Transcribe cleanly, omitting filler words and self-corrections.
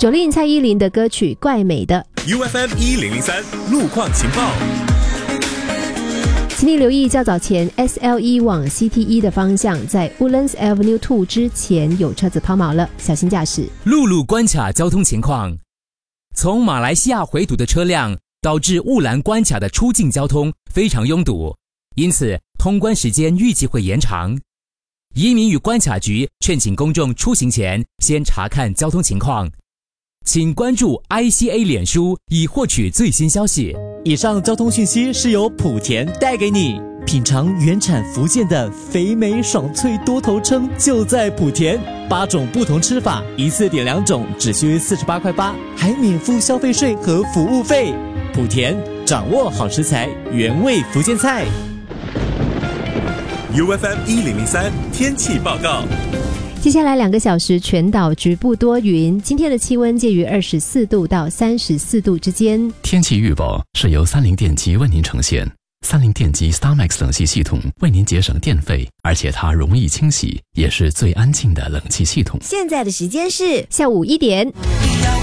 Jolin 蔡依林的歌曲《怪美的》。 UFM 1003路况情报。 请你留意较早前 SLE 往 CT1 的方向，在 Woodlands Avenue 2之前有车子抛锚了，小心驾驶。 陆路关卡交通情况，从马来西亚回堵的车辆导致雾兰关卡的出境交通非常拥堵，因此通关时间预计会延长。移民与关卡局劝请公众出行前先查看交通情况，请关注 ICA 脸书以获取最新消息。 以上交通讯息是由莆田带给你。品尝原产福建的肥美爽脆多头鲀就在莆田，8种不同吃法，一次点2种，只需48.8块，还免付消费税和服务费。莆田掌握好食材，原味福建菜。 UFM 1003天气报告。 接下来2个小时全岛局部多云，今天的气温介于24度到34度之间。 天气预报是由三菱电机为您呈现。三菱电机 StarMax 冷气系统为您节省电费，而且它容易清洗，也是最安静的冷气系统。 现在的时间是下午1点。